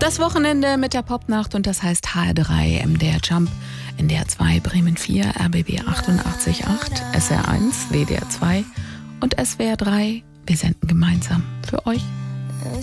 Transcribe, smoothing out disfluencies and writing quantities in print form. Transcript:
Das Wochenende mit der Popnacht und das heißt HR3, MDR Jump, NDR 2, Bremen 4, RBB 88.8, SR1, WDR 2 und SWR 3. Wir senden gemeinsam für euch.